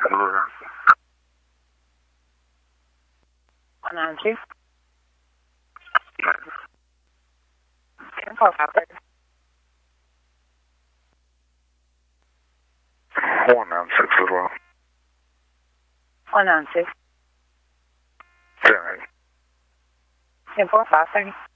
Allora, 192. 10-4. 196 as well. 196. 10-8. 10-4, 5 seconds.